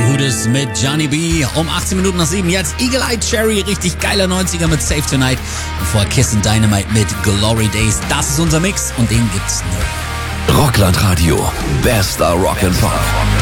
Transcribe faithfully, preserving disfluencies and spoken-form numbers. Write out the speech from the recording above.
Hooters mit Johnny B. Um achtzehn Minuten nach sieben. Jetzt Eagle Eye Cherry, richtig geiler neunziger mit Save Tonight. Und vorher Kiss and Dynamite mit Glory Days. Das ist unser Mix und den gibt's nur. Rockland Radio. Bester Rock'n'Pop.